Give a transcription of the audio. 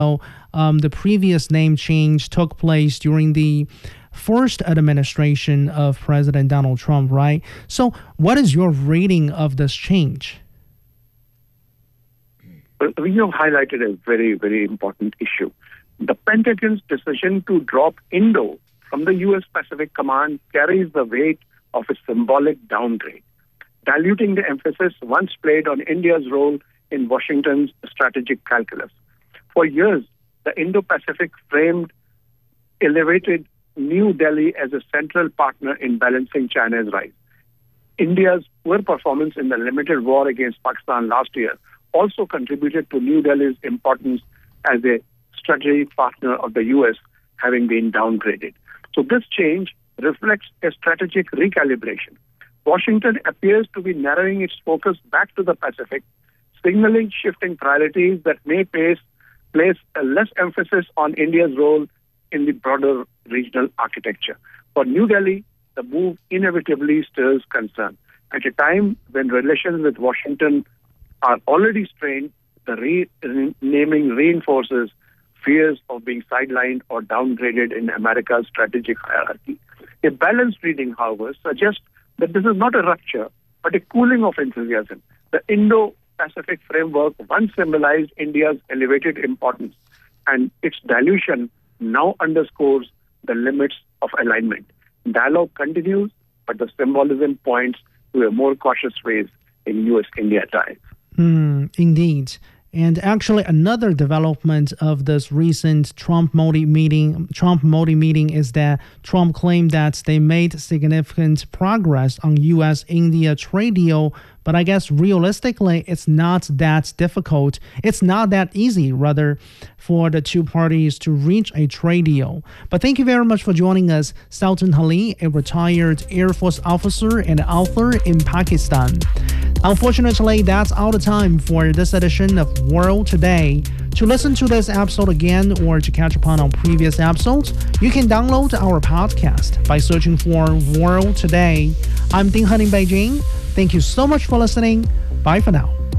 the previous name change took place during the first administration of President Donald Trump, right? So what is your reading of this change? Well, you have highlighted a very, very important issue. The Pentagon's decision to drop Indo from the U.S. Pacific Command carries the weight of a symbolic downgrade, diluting the emphasis once played on India's role in Washington's strategic calculus. For years, the Indo-Pacific framed elevated New Delhi as a central partner in balancing China's rise. India's poor performance in the limited war against Pakistan last year also contributed to New Delhi's importance as a strategic partner of the U.S., having been downgraded. So this change reflects a strategic recalibration. Washington appears to be narrowing its focus back to the Pacific, signaling shifting priorities that may place a less emphasis on India's role in the broader regional architecture. For New Delhi, the move inevitably stirs concern. At a time when relations with Washington are already strained, the naming reinforces fears of being sidelined or downgraded in America's strategic hierarchy. A balanced reading, however, suggests that this is not a rupture, but a cooling of enthusiasm. The Indo-Pacific framework once symbolized India's elevated importance, and its dilution now underscores the limits of alignment. Dialogue continues, but the symbolism points to a more cautious phase in U.S.-India ties. Indeed. And actually, another development of this recent Trump-Modi meeting is that Trump claimed that they made significant progress on U.S.-India trade deal. But I guess realistically, it's not that difficult. It's not that easy, rather, for the two parties to reach a trade deal. But thank you very much for joining us, Sultan Ali, a retired Air Force officer and author in Pakistan. Unfortunately, that's all the time for this edition of World Today. To listen to this episode again or to catch up on previous episodes, you can download our podcast by searching for World Today. I'm Ding Han in Beijing. Thank you so much for listening. Bye for now.